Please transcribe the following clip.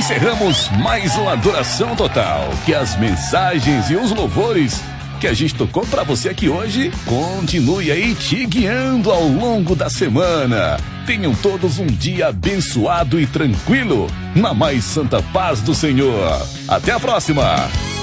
encerramos mais uma Adoração Total. Que as mensagens e os louvores que a gente tocou pra você aqui hoje continue aí te guiando ao longo da semana. Tenham todos um dia abençoado e tranquilo, na mais santa paz do Senhor. Até a próxima!